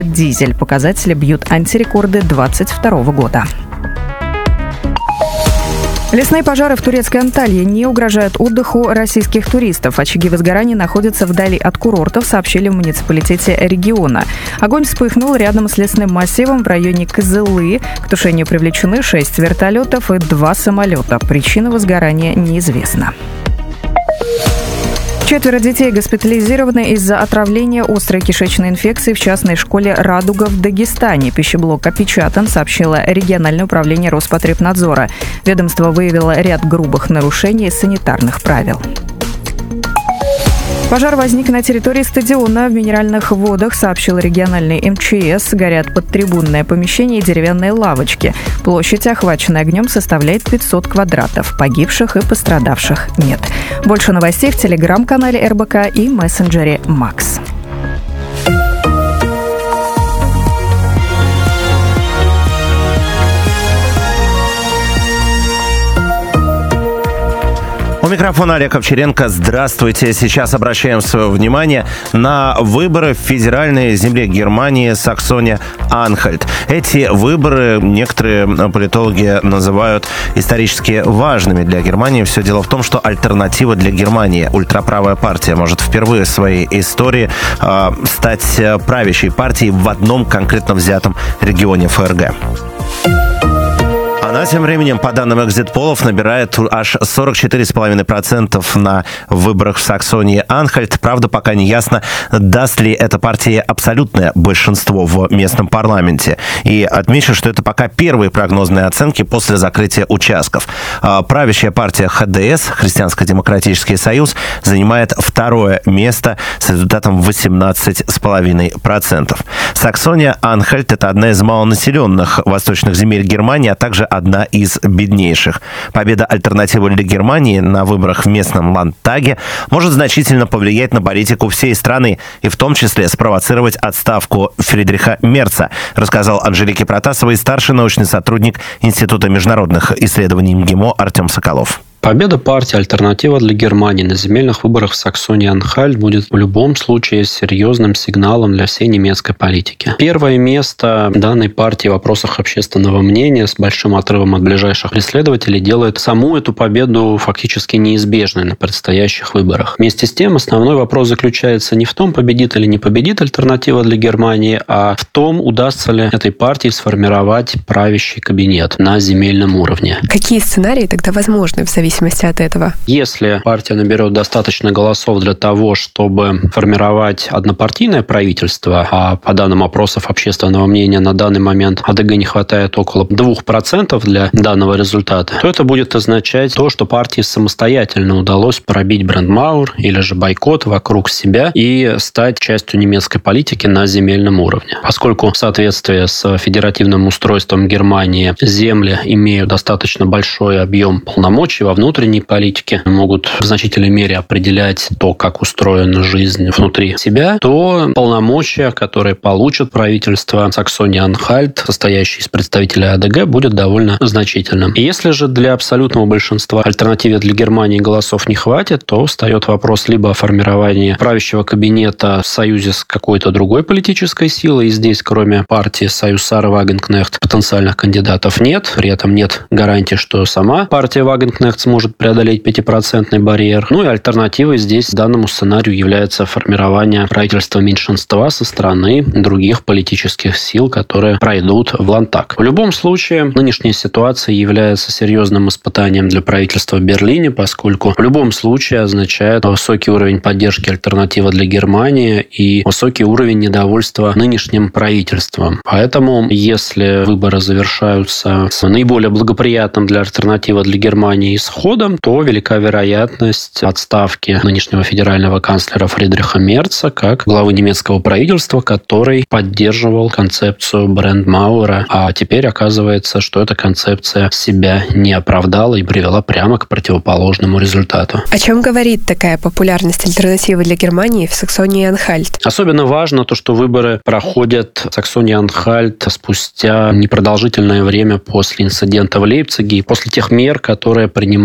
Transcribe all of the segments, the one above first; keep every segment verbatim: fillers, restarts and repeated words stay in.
дизель. Показатели бьют антирекорды двадцать второго года. Лесные пожары в турецкой Анталии не угрожают отдыху российских туристов. Очаги возгорания находятся вдали от курортов, сообщили в муниципалитете региона. Огонь вспыхнул рядом с лесным массивом в районе Кызылы. К тушению привлечены шесть вертолетов и два самолета. Причина возгорания неизвестна. Четверо детей госпитализированы из-за отравления острой кишечной инфекции в частной школе «Радуга» в Дагестане. Пищеблок опечатан, сообщило региональное управление Роспотребнадзора. Ведомство выявило ряд грубых нарушений санитарных правил. Пожар возник на территории стадиона в Минеральных водах, сообщил региональный эм че эс. Горят подтрибунное помещение и деревянные лавочки. Площадь, охваченная огнем, составляет пятьсот квадратов. Погибших и пострадавших нет. Больше новостей в телеграм-канале эр бэ ка и мессенджере Макс. У микрофона Олег Овчаренко. Здравствуйте. Сейчас обращаем свое внимание на выборы в федеральной земле Германии Саксония-Анхальт. Эти выборы некоторые политологи называют исторически важными для Германии. Все дело в том, что альтернатива для Германии, ультраправая партия, может впервые в своей истории э, стать правящей партией в одном конкретно взятом регионе эф эр гэ. Она тем временем, по данным экзит-полов, набирает аж сорок четыре целых пять десятых процента на выборах в Саксонии-Анхальт. Правда, пока не ясно, даст ли эта партия абсолютное большинство в местном парламенте. И отмечу, что это пока первые прогнозные оценки после закрытия участков. Правящая партия ха дэ эс, Христианско-демократический союз, занимает второе место с результатом восемнадцать целых пять десятых процента. Саксония-Анхальт – это одна из малонаселенных восточных земель Германии, а также одна из беднейших. Победа альтернативы для Германии на выборах в местном Ландтаге может значительно повлиять на политику всей страны и в том числе спровоцировать отставку Фридриха Мерца, рассказал Анжелике Протасовой старший научный сотрудник Института международных исследований эм гэ эм о Артем Соколов. Победа партии «Альтернатива для Германии» на земельных выборах в Саксонии-Анхальт будет в любом случае серьезным сигналом для всей немецкой политики. Первое место данной партии в вопросах общественного мнения с большим отрывом от ближайших преследователей делает саму эту победу фактически неизбежной на предстоящих выборах. Вместе с тем, основной вопрос заключается не в том, победит или не победит «Альтернатива для Германии», а в том, удастся ли этой партии сформировать правящий кабинет на земельном уровне. Какие сценарии тогда возможны в зависимости В зависимости от этого? Если партия наберет достаточно голосов для того, чтобы формировать однопартийное правительство, а по данным опросов общественного мнения на данный момент а дэ гэ не хватает около двух процентов для данного результата, то это будет означать то, что партии самостоятельно удалось пробить брендмаур или же бойкот вокруг себя и стать частью немецкой политики на земельном уровне. Поскольку в соответствии с федеративным устройством Германии земли имеют достаточно большой объем полномочий во внутренней политике, могут в значительной мере определять то, как устроена жизнь внутри себя, то полномочия, которые получит правительство Саксонии-Анхальт, состоящее из представителей а дэ гэ, будет довольно значительным. И если же для абсолютного большинства «Альтернативе для Германии» голосов не хватит, то встает вопрос либо о формировании правящего кабинета в союзе с какой-то другой политической силой, и здесь, кроме партии «Союз Сары Вагенкнехт», потенциальных кандидатов нет, при этом нет гарантии, что сама партия Вагенкнехт сможет преодолеть пятипроцентный барьер. Ну и альтернативой здесь данному сценарию является формирование правительства меньшинства со стороны других политических сил, которые пройдут в Ландтаг. В любом случае, нынешняя ситуация является серьезным испытанием для правительства в Берлине, поскольку в любом случае означает высокий уровень поддержки «Альтернатива для Германии» и высокий уровень недовольства нынешним правительством. Поэтому, если выборы завершаются с наиболее благоприятным для «Альтернативы для Германии» исходом, то велика вероятность отставки нынешнего федерального канцлера Фридриха Мерца как главы немецкого правительства, который поддерживал концепцию Брендмауэра, а теперь оказывается, что эта концепция себя не оправдала и привела прямо к противоположному результату. О чем говорит такая популярность «Альтернативы для Германии» в Саксонии-Анхальт? Особенно важно то, что выборы проходят в Саксонии-Анхальт спустя непродолжительное время после инцидента в Лейпциге и после тех мер, которые принимали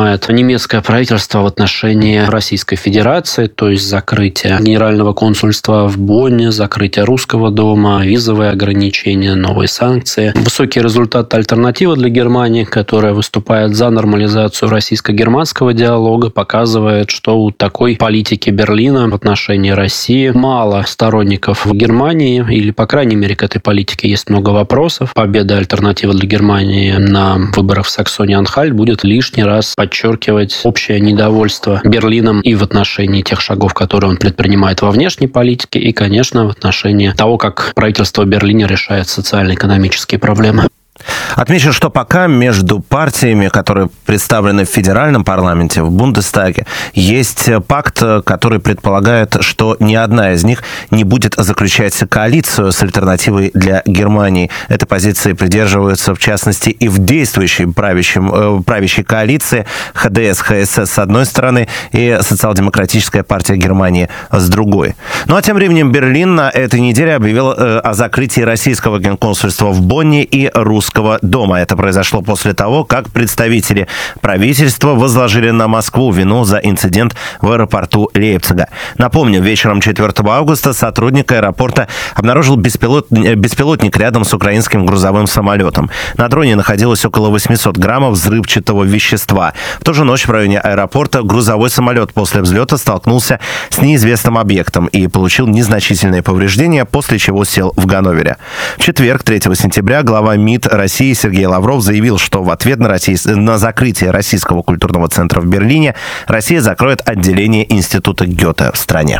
предпринимает немецкое правительство в отношении Российской Федерации, то есть закрытие генерального консульства в Бонне, закрытие Русского дома, визовые ограничения, новые санкции. Высокий результат альтернатива для Германии, которая выступает за нормализацию российско-германского диалога, показывает, что у такой политики Берлина в отношении России мало сторонников в Германии, или, по крайней мере, к этой политике есть много вопросов. Победа альтернативы для Германии на выборах в Саксонии-Анхальт будет лишний раз подчеркивать общее недовольство Берлином и в отношении тех шагов, которые он предпринимает во внешней политике, и, конечно, в отношении того, как правительство Берлина решает социально-экономические проблемы. Отмечу, что пока между партиями, которые представлены в федеральном парламенте, в Бундестаге, есть пакт, который предполагает, что ни одна из них не будет заключать коалицию с альтернативой для Германии. Этой позиции придерживаются, в частности, и в действующей правящем, э, правящей коалиции ха дэ эс ха эс эс с одной стороны и Социал-демократическая партия Германии с другой. Ну а тем временем Берлин на этой неделе объявил э, о закрытии российского генконсульства в Бонне и Русского дома. Это произошло после того, как представители правительства возложили на Москву вину за инцидент в аэропорту Лейпцига. Напомню, вечером четвёртого августа сотрудник аэропорта обнаружил беспилот... беспилотник рядом с украинским грузовым самолетом. На дроне находилось около восемьсот граммов взрывчатого вещества. В ту же ночь в районе аэропорта грузовой самолет после взлета столкнулся с неизвестным объектом и получил незначительные повреждения, после чего сел в Ганновере. В четверг, третьего сентября, глава МИД России Сергей Лавров заявил, что в ответ на, Россий... на закрытие Российского культурного центра в Берлине Россия закроет отделение Института Гёте в стране.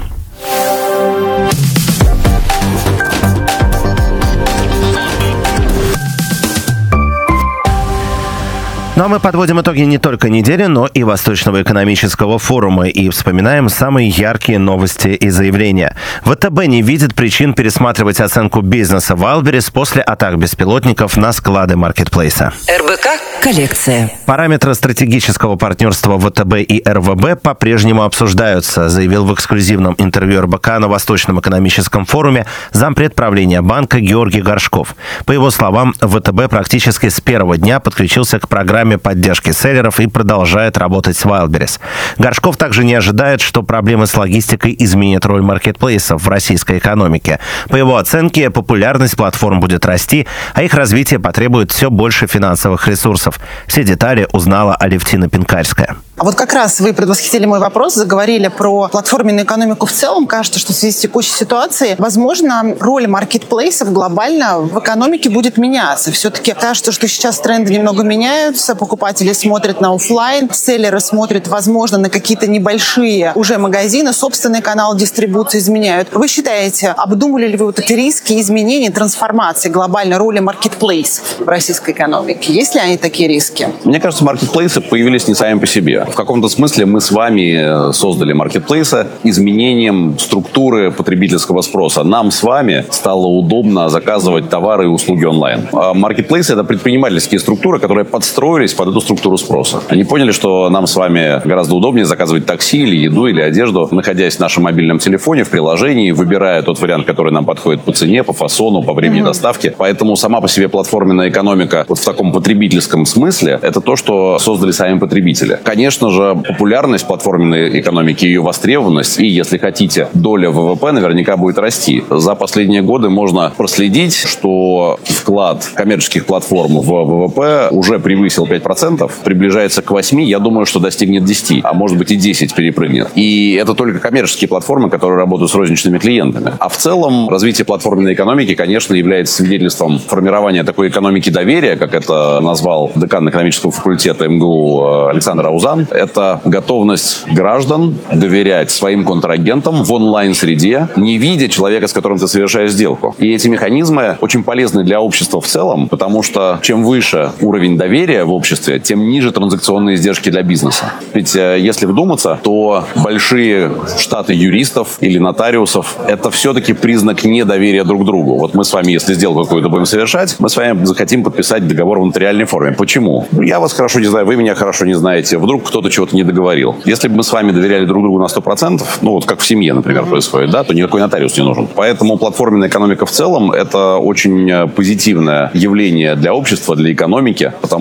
Ну а мы подводим итоги не только недели, но и Восточного экономического форума и вспоминаем самые яркие новости и заявления. вэ тэ бэ не видит причин пересматривать оценку бизнеса Wildberries после атак беспилотников на склады маркетплейса. эр бэ ка коллекция. Параметры стратегического партнерства вэ тэ бэ и эр вэ бэ по-прежнему обсуждаются, заявил в эксклюзивном интервью эр бэ ка на Восточном экономическом форуме зампред правления банка Георгий Горшков. По его словам, вэ тэ бэ практически с первого дня подключился к программе поддержки селлеров и продолжает работать с Wildberries. Горшков также не ожидает, что проблемы с логистикой изменят роль маркетплейсов в российской экономике. По его оценке, популярность платформ будет расти, а их развитие потребует все больше финансовых ресурсов. Все детали узнала Алевтина Пинкарская. А вот как раз вы предвосхитили мой вопрос, заговорили про платформенную экономику в целом. Кажется, что в связи с текущей ситуацией, возможно, роль маркетплейсов глобально в экономике будет меняться. Все-таки кажется, что сейчас тренды немного меняются, покупатели смотрят на офлайн, селлеры смотрят, возможно, на какие-то небольшие уже магазины, собственный канал дистрибуции изменяют. Вы считаете, обдумали ли вы вот эти риски изменений, трансформации глобальной роли маркетплейсов в российской экономике? Есть ли они такие риски? Мне кажется, маркетплейсы появились не сами по себе. В каком-то смысле мы с вами создали маркетплейсы изменением структуры потребительского спроса. Нам с вами стало удобно заказывать товары и услуги онлайн. А маркетплейсы – это предпринимательские структуры, которые подстроились под эту структуру спроса. Они поняли, что нам с вами гораздо удобнее заказывать такси или еду, или одежду, находясь в нашем мобильном телефоне, в приложении, выбирая тот вариант, который нам подходит по цене, по фасону, по времени mm-hmm. доставки. Поэтому сама по себе платформенная экономика вот в таком потребительском смысле – это то, что создали сами потребители. Конечно, Конечно же, популярность платформенной экономики, ее востребованность и, если хотите, доля вэ вэ пэ наверняка будет расти. За последние годы можно проследить, что вклад коммерческих платформ в вэ вэ пэ уже превысил пять процентов, приближается к восьми, я думаю, что достигнет десяти, а может быть и десять перепрыгнет. И это только коммерческие платформы, которые работают с розничными клиентами. А в целом развитие платформенной экономики, конечно, является свидетельством формирования такой экономики доверия, как это назвал декан экономического факультета эм гэ у Александр Аузан. Это готовность граждан доверять своим контрагентам в онлайн-среде, не видя человека, с которым ты совершаешь сделку. И эти механизмы очень полезны для общества в целом, потому что чем выше уровень доверия в обществе, тем ниже транзакционные издержки для бизнеса. Ведь если вдуматься, то большие штаты юристов или нотариусов – это все-таки признак недоверия друг к другу. Вот мы с вами, если сделку какую-то будем совершать, мы с вами захотим подписать договор в нотариальной форме. Почему? Я вас хорошо не знаю, вы меня хорошо не знаете. Вдруг кто-то чего-то не договорил. Если бы мы с вами доверяли друг другу на сто процентов, ну вот как в семье, например, mm-hmm. происходит, да, то никакой нотариус не нужен. Поэтому платформенная экономика в целом – это очень позитивное явление для общества, для экономики, потому что снижает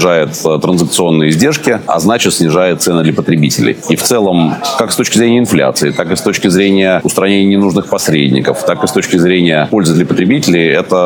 снижает транзакционные издержки, а значит снижает цены для потребителей. И в целом, как с точки зрения инфляции, так и с точки зрения устранения ненужных посредников, так и с точки зрения пользы для потребителей, это